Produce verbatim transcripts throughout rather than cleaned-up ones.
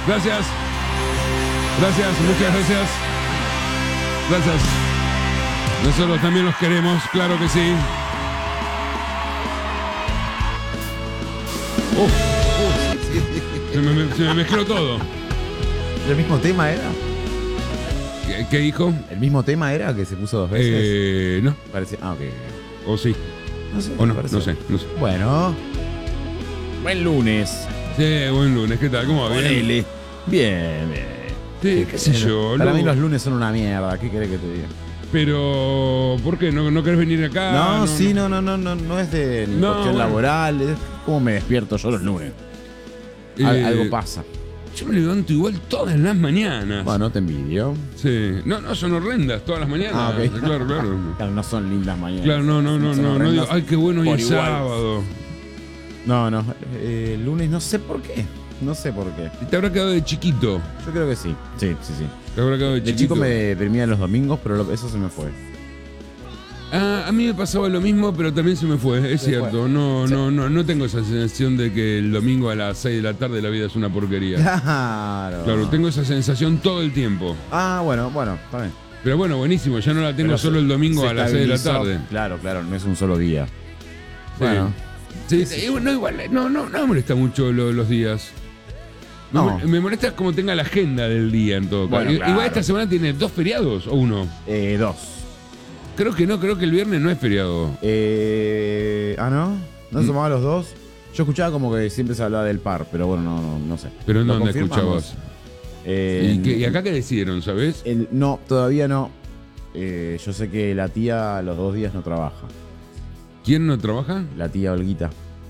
Gracias. Gracias, muchas gracias. Gracias. Nosotros también los queremos, claro que sí. Uh, uh, Sí, sí. se, me, se me mezcló todo. ¿El mismo tema era? ¿Qué, qué dijo? ¿El mismo tema era que se puso dos veces? Eh, no, Parece... Ah, ok. o sí, No sé. o no, me parece. no sé, no sé. Bueno. Buen lunes. Sí, buen lunes, ¿qué tal? ¿Cómo va? ¿Bien? Ponele. Bien, bien. Sí, qué sé yo. Para lo- mí los lunes son una mierda. ¿Qué querés que te diga? Pero, ¿por qué? ¿No, no querés venir acá? no, sí, no, no, no, no, no es de ni No, cuestión bueno. laboral. Es como me despierto yo los lunes. Al- Eh, algo pasa. Yo me levanto igual todas las mañanas. Bueno, te envidio. Sí. No, no, son horrendas todas las mañanas. Ah, ok. Claro, claro. Claro, no son lindas mañanas. Claro, no, no, no, Son no, no horrendas digo, ay, qué bueno, hoy por es igual. sábado. No, no. eh, el lunes no sé por qué. No sé por qué. Te habrá quedado de chiquito. Yo creo que sí. Sí, sí, sí. Te habrá quedado de, De chiquito. chico me deprimía los domingos, pero lo- eso se me fue. Ah, a mí me pasaba lo mismo, pero también se me fue, es Se cierto. fue. No, Sí. no, no, no tengo esa sensación de que el domingo a las seis de la tarde la vida es una porquería. Claro. Claro, tengo esa sensación todo el tiempo. Ah, bueno, bueno, está bien. Pero bueno, buenísimo, ya no la tengo Pero solo se- el domingo se a las seis de la estabilizó. tarde. Claro, claro, no es un solo día. Sí. Bueno. Sí, sí, no, igual, no, no, no me molesta mucho lo- los días. Me No. mol- Me molesta como tenga la agenda del día en todo caso. Bueno, I- claro. Igual esta semana tiene dos feriados o uno. Eh, dos. Creo que no, creo que el viernes no es feriado. Eh, ah, ¿no? ¿No se Mm. sumaban los dos? Yo escuchaba como que siempre se hablaba del par, pero bueno, no, no, no sé. Pero ¿en ¿Lo dónde confirmamos? escuchabas? Eh, ¿Y, qué- y acá qué decidieron, sabes? el- no, todavía no. Eh, yo sé que la tía los dos días no trabaja. ¿Quién no trabaja? La tía Olguita.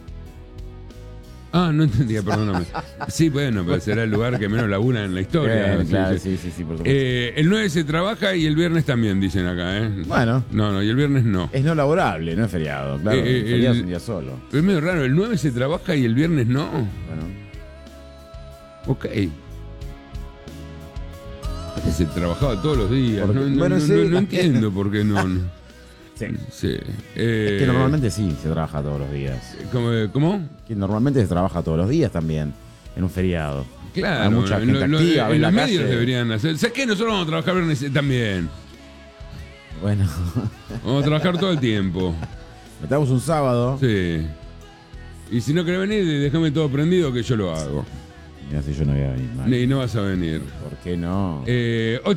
Ah, no entendía, perdóname. Sí, bueno, pero será el lugar que menos labura en la historia. Eh, Sí, claro, sí. sí, sí, sí, por supuesto. Eh, el nueve se trabaja y el viernes también, dicen acá, ¿eh? Bueno. No, no, y el viernes no. Es no laborable, no es feriado. Claro, Eh, eh, el feriado el- es un día solo. Pero es medio raro, el nueve se trabaja y el viernes no. Bueno. Ok. Antes se trabajaba todos los días. Porque- No, no- bueno, no- sí. no- no entiendo por qué no. no. Sí. Sí. Eh, Que normalmente sí se trabaja todos los días. ¿Cómo? cómo? Que normalmente se trabaja todos los días también, en un feriado. Claro, Hay mucha en, gente lo- lo- activa, en en los la medios calle. deberían hacer. ¿Sabes qué? Nosotros vamos a trabajar viernes también. Bueno, Vamos a trabajar todo el tiempo. metamos un sábado. Sí. Y si no querés venir, déjame todo prendido que yo lo hago. Mira si yo no voy a venir mal. Y no vas a venir. ¿Por qué no? Eh,